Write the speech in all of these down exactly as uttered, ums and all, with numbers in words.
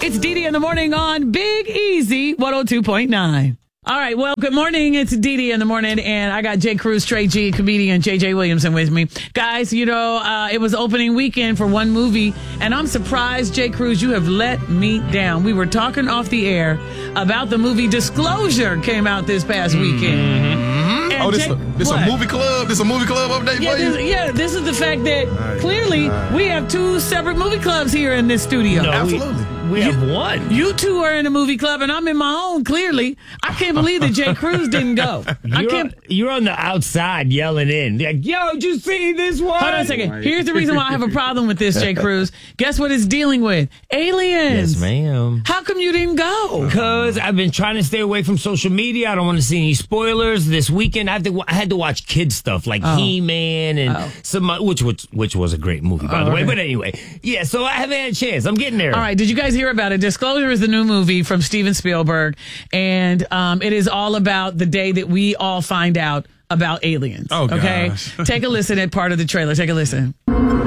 It's Dee Dee in the morning on Big Easy one oh two point nine. All right, well, good morning. It's Dee Dee in the morning, and I got Jay Cruz, Trey G, comedian J J Williamson with me. Guys, you know, uh, it was opening weekend for one movie, and I'm surprised, Jay Cruz, you have let me down. We were talking off the air about the movie Disclosure came out this past weekend. Mm-hmm. Oh, this, Jay, a, this a movie club? This a movie club update yeah, for you? This, yeah, this is the fact that right, clearly right. we have two separate movie clubs here in this studio. No, Absolutely. We, we you, have one. You two are in a movie club, and I'm in my own, clearly. I can't believe that Jay Cruz didn't go. You're, I can't. You're on the outside yelling in. Like, yo, did you see this one? Hold on a second. Here's the reason why I have a problem with this, Jay Cruz. Guess what it's dealing with? Aliens. Yes, ma'am. How come you didn't go? Because I've been trying to stay away from social media. I don't want to see any spoilers. This weekend, I, have to, I had to watch kids stuff like oh. He-Man and oh. some, which, which which was a great movie, by oh, the way. Okay. But anyway, yeah, so I haven't had a chance. I'm getting there. All right. Did you guys hear about it? Disclosure is the new movie from Steven Spielberg, and um, it is all about the day that we all find out about aliens. Oh, okay? gosh. Take a listen at part of the trailer. Take a listen.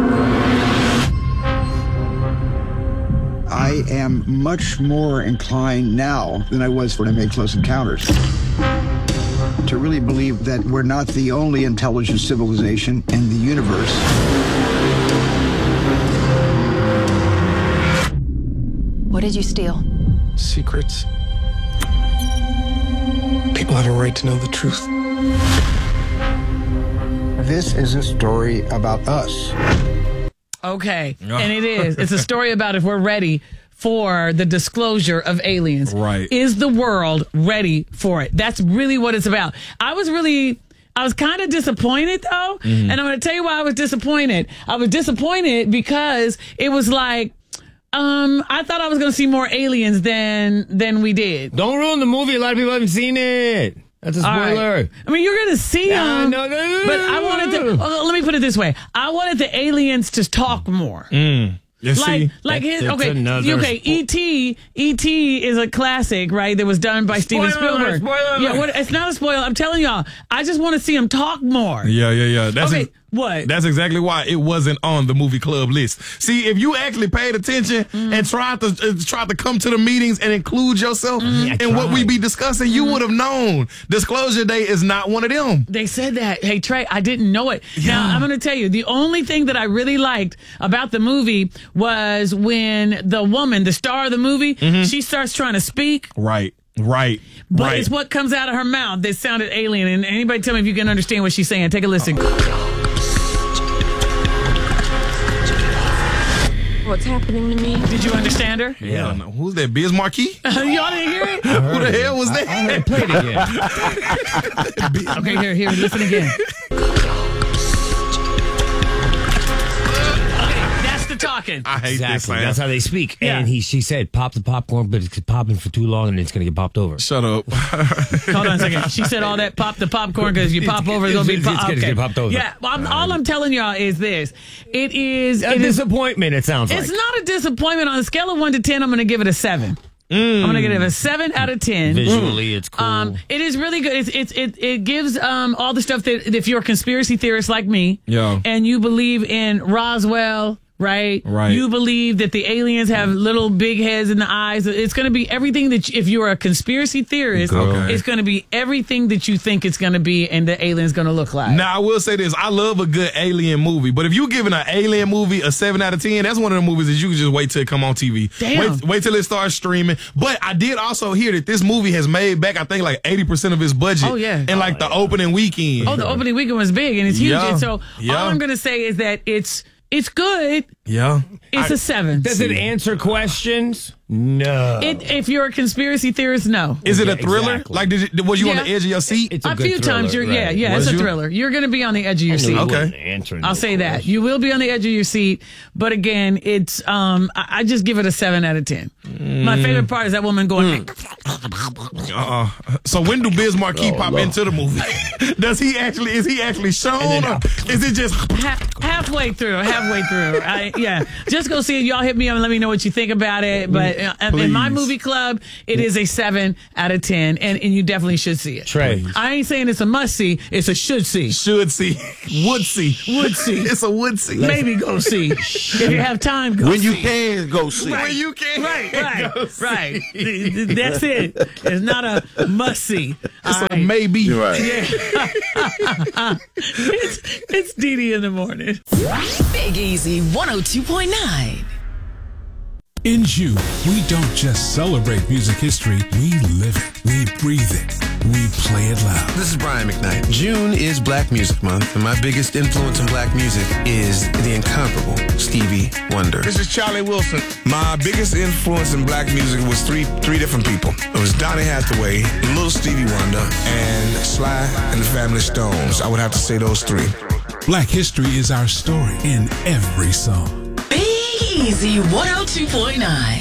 I am much more inclined now than I was when I made Close Encounters to really believe that we're not the only intelligent civilization in the universe. What did you steal? Secrets. People have a right to know the truth. This is a story about us. Okay, and it is. It's a story about if we're ready for the disclosure of aliens. Right. Is the world ready for it? That's really what it's about. I was really... I was kind of disappointed, though, mm-hmm. and I'm going to tell you why I was disappointed. I was disappointed because it was like, Um, I thought I was going to see more aliens than than we did. Don't ruin the movie. A lot of people haven't seen it. That's a spoiler. Right. I mean, you're going to see them. No, no, no, but I wanted to, uh, let me put it this way. I wanted the aliens to talk more. Mm. You like, see, like his, that's okay, okay. Spo- E T E T is a classic, right? That was done by Steven Spoiler Spielberg. alert, spoiler yeah, alert. what, it's not a spoiler. I'm telling y'all. I just want to see him talk more. Yeah, yeah, yeah. That's okay, ex- what? That's exactly why it wasn't on the movie club list. See, if you actually paid attention mm. and tried to uh, tried to come to the meetings and include yourself mm. in what we be discussing, you mm. would have known. Disclosure Day is not one of them. They said that. Hey, Trey, I didn't know it. Yeah. Now, I'm going to tell you, the only thing that I really liked about the movie was when the woman, the star of the movie, mm-hmm. she starts trying to speak. Right. Right. But right. it's what comes out of her mouth that sounded alien. And anybody tell me if you can understand what she's saying. Take a listen. What's happening to me? Did you understand her? Yeah. No. Who's that? Biz Marquis? Y'all didn't hear it? Who the hell was I, that? I heard it. Play it again. Okay, here, here, listen again. Talking. I hate exactly. this, man. That's how they speak. Yeah. And he, she said, pop the popcorn, but it's popping for too long and it's going to get popped over. Shut up. Hold on a second. She said all that pop the popcorn because you pop over, it's going to be pop- it's okay. get popped over. Yeah, well, I'm, all I'm telling y'all is this. It is... A it disappointment, is, it sounds like. It's not a disappointment. On a scale of one to ten, I'm going to give it a seven. Mm. I'm gonna give it a seven out of ten. Visually, it's cool. Um, it is really good. It's, it's it it gives um all the stuff that if you're a conspiracy theorist like me, yeah. and you believe in Roswell. Right? Right. You believe that the aliens have little big heads in the eyes. It's going to be everything that, you, if you're a conspiracy theorist, okay. it's going to be everything that you think it's going to be and the alien's going to look like. Now, I will say this. I love a good alien movie, but if you're giving an alien movie a seven out of ten, that's one of the movies that you can just wait till it come on T V. Damn. Wait, wait till it starts streaming. But I did also hear that this movie has made back, I think, like eighty percent of its budget. Oh, yeah. In like oh, the yeah. opening weekend. Oh, the opening weekend was big and it's huge. Yeah. And so Yeah. all I'm going to say is that it's it's good. Yeah. It's I, a seven. Does it answer questions? No. It, if you're a conspiracy theorist, no. Is it Yeah, a thriller? exactly. Like, did it, was you Yeah. on the edge of your seat? It's a, A good few thriller, times, you're right. yeah, yeah. Was it's a you? thriller. You're going to be on the edge of your seat. Okay. I'll say that. You will be on the edge of your seat, but again, it's um I, I just give it a seven out of ten. Mm. My favorite part is that woman going. Mm. Uh-uh. So when do Biz Markie Oh, pop Lord. into the movie? Does he actually? Is he actually shown? Or is it just Ha- halfway through, halfway through. I, yeah, just go see it. Y'all hit me up and let me know what you think about it. But uh, in my Please. movie club, it is a seven out of ten, and, and you definitely should see it. Trey. I ain't saying it's a must see; it's a should see. should see, would see, Would see. It's a would see. Maybe go see if you have time. Go When you see. can go see. When you can, Right, right, go see. right. Th- th- That's it. It's not a must see. It's a maybe. You're right. It's it's Dee Dee in the morning. Big Easy one oh two point nine. In June, we don't just celebrate music history, we live it, we breathe it, we play it loud. This is Brian McKnight. June is Black Music Month, and my biggest influence in black music is the incomparable Stevie Wonder. This is Charlie Wilson. My biggest influence in black music was three three different people. It was Donny Hathaway, Little Stevie Wonder, and Sly and the Family Stones. I would have to say those three. Black history is our story in every song. Big Easy one oh two point nine.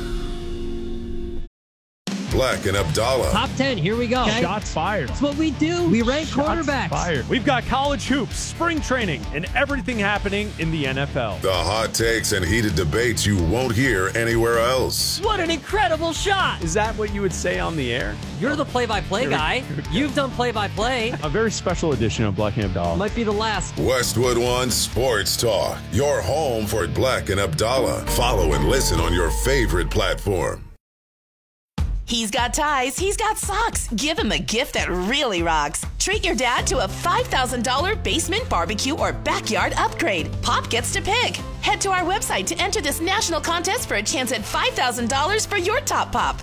Black and Abdallah. Top ten, here we go. Shots fired. That's what we do. We rank Shots quarterbacks. fired. We've got college hoops, spring training, and everything happening in the N F L. The hot takes and heated debates you won't hear anywhere else. What an incredible shot. Is that what you would say on the air? You're the play-by-play guy. You've done play-by-play. A very special edition of Black and Abdallah. Might be the last. Westwood One Sports Talk. Your home for Black and Abdallah. Follow and listen on your favorite platform. He's got ties, he's got socks. Give him a gift that really rocks. Treat your dad to a five thousand dollars basement barbecue or backyard upgrade. Pop gets to pick. Head to our website to enter this national contest for a chance at five thousand dollars for your top pop.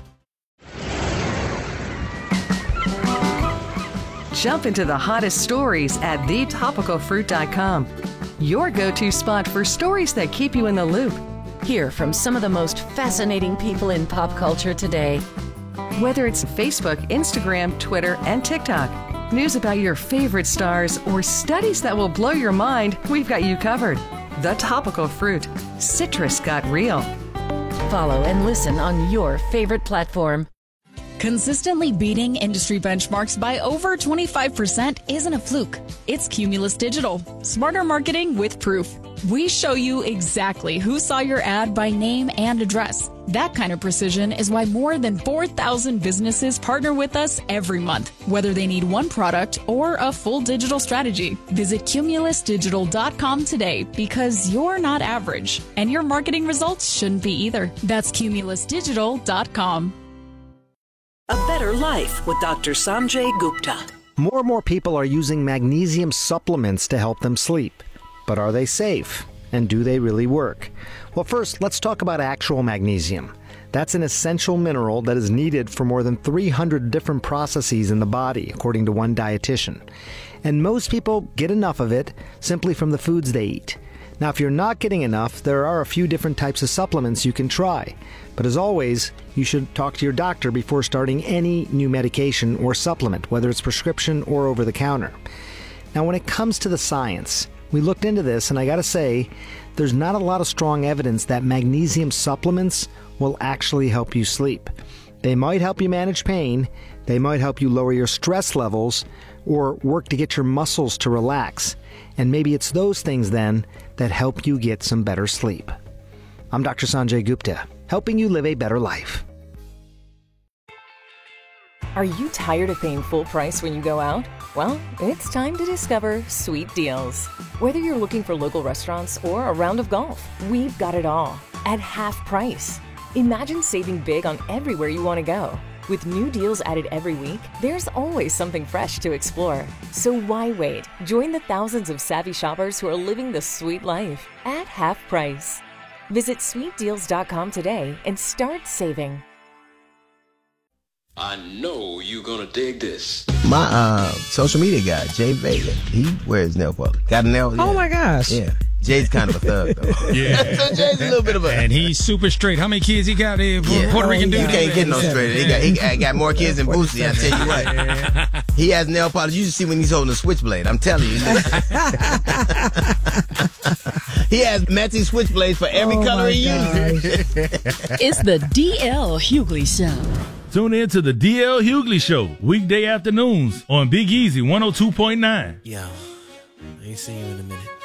Jump into the hottest stories at the topical fruit dot com. Your go-to spot for stories that keep you in the loop. Hear from some of the most fascinating people in pop culture today. Whether it's Facebook, Instagram, Twitter, and TikTok, news about your favorite stars, or studies that will blow your mind, we've got you covered. The Topical Fruit. Citrus got real. Follow and listen on your favorite platform. Consistently beating industry benchmarks by over twenty-five percent isn't a fluke. It's Cumulus Digital. Smarter marketing with proof. We show you exactly who saw your ad by name and address. That kind of precision is why more than four thousand businesses partner with us every month, whether they need one product or a full digital strategy. Visit cumulus digital dot com today because you're not average, and your marketing results shouldn't be either. That's cumulus digital dot com. A Better Life with Doctor Sanjay Gupta. More and more people are using magnesium supplements to help them sleep. But are they safe? And do they really work? Well, first, let's talk about actual magnesium. That's an essential mineral that is needed for more than three hundred different processes in the body, according to one dietitian. And most people get enough of it simply from the foods they eat. Now, if you're not getting enough, there are a few different types of supplements you can try. But as always, you should talk to your doctor before starting any new medication or supplement, whether it's prescription or over the counter. Now, when it comes to the science, we looked into this, and I gotta say, there's not a lot of strong evidence that magnesium supplements will actually help you sleep. They might help you manage pain, they might help you lower your stress levels, or work to get your muscles to relax. And maybe it's those things then that help you get some better sleep. I'm Doctor Sanjay Gupta, helping you live a better life. Are you tired of paying full price when you go out? Well, it's time to discover Sweet Deals. Whether you're looking for local restaurants or a round of golf, we've got it all at half price. Imagine saving big on everywhere you want to go. With new deals added every week, there's always something fresh to explore. So why wait? Join the thousands of savvy shoppers who are living the sweet life at half price. Visit sweet deals dot com today and start saving. I know you're gonna dig this. My uh, social media guy, Jay Vega, he wears nail polish. Got a nail? Yeah. Oh my gosh. Yeah. Jay's kind of a thug, though. Yeah. So Jay's a little bit of a... And he's super straight. How many kids he got here? Yeah. Puerto Rican dude? He can't get no straight. He got, he got, got more kids than Boosie, I tell you what. He has nail polish. You should see when he's holding a switchblade. I'm telling you. He has matching switchblades for every Oh color my he uses. It's the D L Hughley Show. Tune in to the D L Hughley Show, weekday afternoons on Big Easy one oh two point nine. Yo, I ain't seen you in a minute.